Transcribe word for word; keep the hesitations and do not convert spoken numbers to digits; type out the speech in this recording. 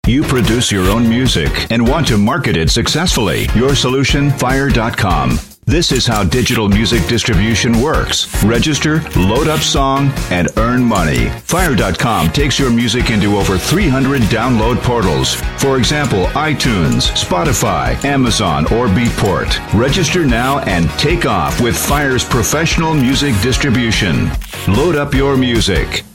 You produce your own music and want to market it successfully. Your solution, Fire dot com. This is how digital music distribution works. Register, load up song, and earn money. Fire dot com takes your music into over three hundred download portals. For example, iTunes, Spotify, Amazon, or Beatport. Register now and take off with Fire's professional music distribution. Load up your music.